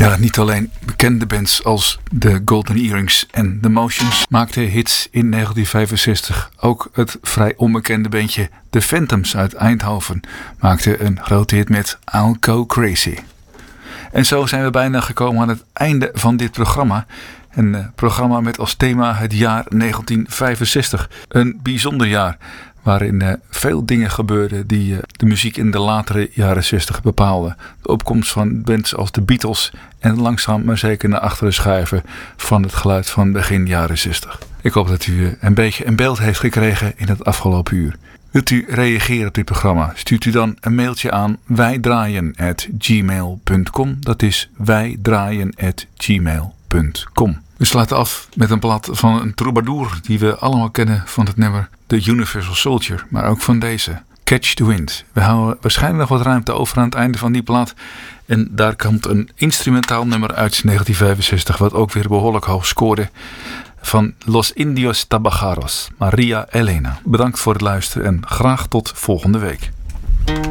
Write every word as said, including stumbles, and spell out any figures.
Ja, niet alleen bekende bands als de Golden Earrings en The Motions maakten hits in negentien vijfenzestig. Ook het vrij onbekende bandje The Phantoms uit Eindhoven maakte een grote hit met I'll Go Crazy. En zo zijn we bijna gekomen aan het einde van dit programma. Een uh, programma met als thema het jaar negentien vijfenzestig. Een bijzonder jaar waarin uh, veel dingen gebeurden die uh, de muziek in de latere jaren zestig bepaalden. De opkomst van bands als de Beatles en langzaam maar zeker naar achteren schuiven van het geluid van begin jaren zestig. Ik hoop dat u uh, een beetje een beeld heeft gekregen in het afgelopen uur. Wilt u reageren op dit programma? Stuurt u dan een mailtje aan wijdraaien at gmail punt com. Dat is wijdraaien at gmail punt com. We sluiten af met een plaat van een troubadour die we allemaal kennen van het nummer The Universal Soldier, maar ook van deze, Catch the Wind. We houden waarschijnlijk nog wat ruimte over aan het einde van die plaat. En daar komt een instrumentaal nummer uit negentien vijfenzestig, wat ook weer behoorlijk hoog scoorde, van Los Indios Tabajaros, Maria Elena. Bedankt voor het luisteren en graag tot volgende week.